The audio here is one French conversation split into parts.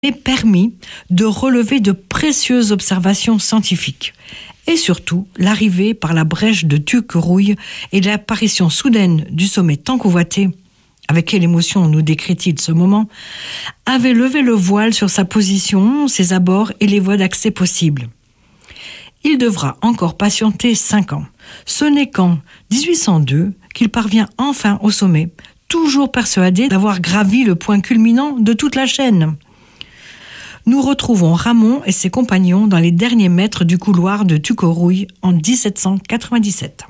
permis de relever de précieuses observations scientifiques. Et surtout, l'arrivée par la brèche de Tuquerouille et l'apparition soudaine du sommet tant convoité, avec quelle émotion nous décrit-il ce moment, avait levé le voile sur sa position, ses abords et les voies d'accès possibles. Il devra encore patienter 5 ans. Ce n'est qu'en 1802 qu'il parvient enfin au sommet, toujours persuadé d'avoir gravi le point culminant de toute la chaîne. Nous retrouvons Ramon et ses compagnons dans les derniers mètres du couloir de Tuquerouille en 1797.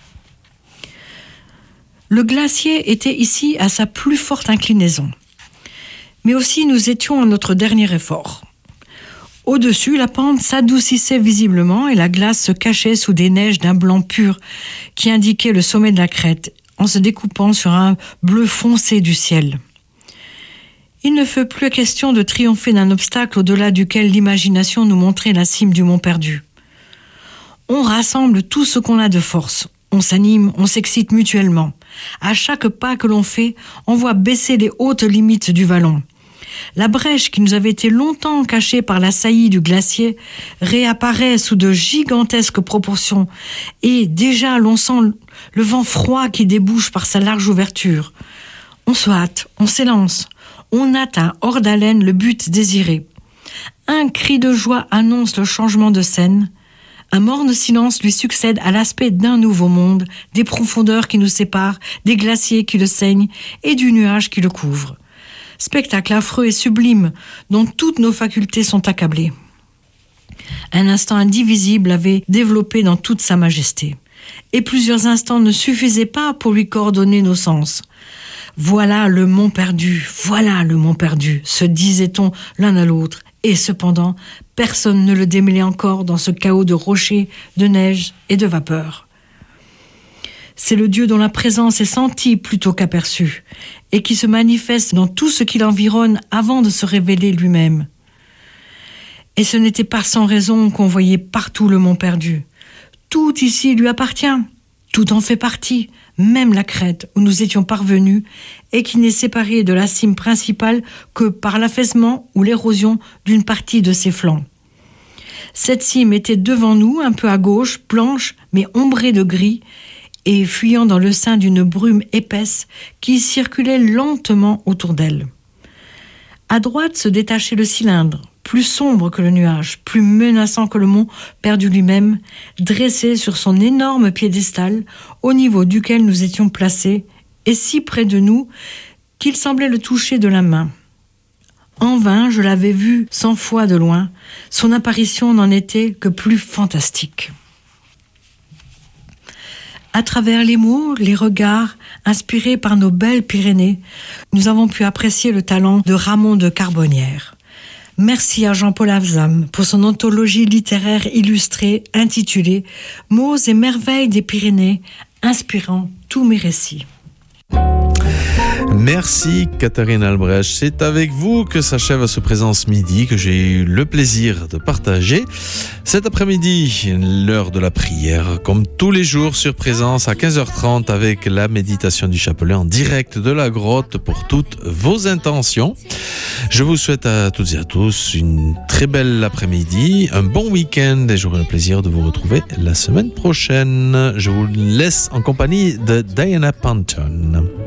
Le glacier était ici à sa plus forte inclinaison. Mais aussi nous étions à notre dernier effort. Au-dessus, la pente s'adoucissait visiblement et la glace se cachait sous des neiges d'un blanc pur qui indiquaient le sommet de la crête en se découpant sur un bleu foncé du ciel. Il ne fut plus question de triompher d'un obstacle au-delà duquel l'imagination nous montrait la cime du mont perdu. On rassemble tout ce qu'on a de force. On s'anime, on s'excite mutuellement. À chaque pas que l'on fait, on voit baisser les hautes limites du vallon. La brèche qui nous avait été longtemps cachée par la saillie du glacier réapparaît sous de gigantesques proportions et déjà l'on sent le vent froid qui débouche par sa large ouverture. On se hâte, on s'élance, on atteint hors d'haleine le but désiré. Un cri de joie annonce le changement de scène. Un morne silence lui succède à l'aspect d'un nouveau monde, des profondeurs qui nous séparent, des glaciers qui le saignent et du nuage qui le couvre. Spectacle affreux et sublime dont toutes nos facultés sont accablées. Un instant indivisible avait développé dans toute sa majesté. Et plusieurs instants ne suffisaient pas pour lui coordonner nos sens. Voilà le mont perdu, se disait-on l'un à l'autre. Et cependant, personne ne le démêlait encore dans ce chaos de rochers, de neige et de vapeur. C'est le Dieu dont la présence est sentie plutôt qu'aperçue, et qui se manifeste dans tout ce qui l'environne avant de se révéler lui-même. Et ce n'était pas sans raison qu'on voyait partout le mont perdu. Tout ici lui appartient, tout en fait partie, même la crête où nous étions parvenus et qui n'est séparée de la cime principale que par l'affaissement ou l'érosion d'une partie de ses flancs. Cette cime était devant nous, un peu à gauche, blanche mais ombrée de gris, et fuyant dans le sein d'une brume épaisse qui circulait lentement autour d'elle. À droite se détachait le cylindre, plus sombre que le nuage, plus menaçant que le mont perdu lui-même, dressé sur son énorme piédestal, au niveau duquel nous étions placés, et si près de nous qu'il semblait le toucher de la main. En vain, je l'avais vu 100 fois de loin, son apparition n'en était que plus fantastique. À travers les mots, les regards, inspirés par nos belles Pyrénées, nous avons pu apprécier le talent de Ramon de Carbonnières. Merci à Jean-Paul Avzam pour son anthologie littéraire illustrée intitulée « Mots et merveilles des Pyrénées, inspirant tous mes récits ». Merci Catherine Albrecht. C'est avec vous que s'achève ce Présence Midi que j'ai eu le plaisir de partager. Cet après-midi, l'heure de la prière, comme tous les jours sur Présence à 15h30 avec la méditation du chapelet en direct de la grotte pour toutes vos intentions. Je vous souhaite à toutes et à tous une très belle après-midi, un bon week-end et j'aurai le plaisir de vous retrouver la semaine prochaine. Je vous laisse en compagnie de Diana Panton.